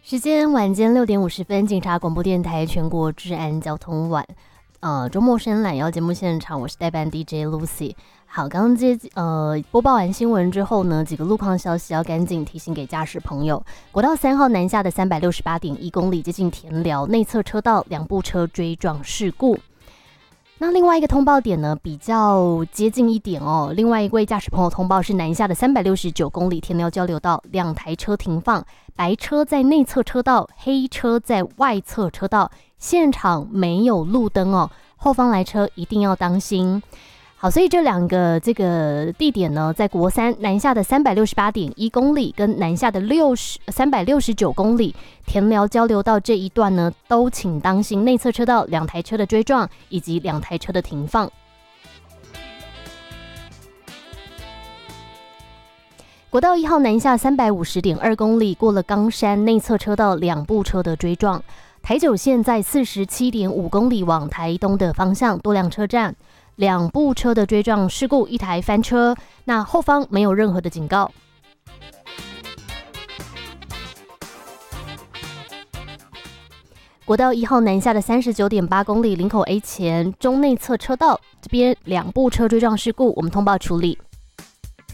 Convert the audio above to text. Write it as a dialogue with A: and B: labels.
A: 时间晚间6点50分，警察广播电台全国治安交通晚，周末深蓝要节目现场，我是代班 DJ Lucy。好，刚刚播报完新闻之后呢，几个路况消息要赶紧提醒给驾驶朋友。国道3号南下的368.1公里，接近田寮内侧车道2部车追撞事故。那另外一个通报点呢，比较接近一点哦。另外一位驾驶朋友通报是南下的369公里田寮交流道，2台车停放，白车在内侧车道，黑车在外侧车道，现场没有路灯哦，后方来车一定要当心。好，所以这两个地点呢，在国三南下的368.1公里跟南下的369公里田寮交流道这一段呢，都请当心内侧车道2台车的追撞以及2台车的停放。国道1号南下350.2公里，过了冈山内侧车道2部车的追撞。台九线在47.5公里往台东的方向，多辆车站2部车的追撞事故，1台翻车，那后方没有任何的警告。国道1号南下的39.8公里林口 A 前中内侧车道，这边2部车追撞事故，我们通报处理。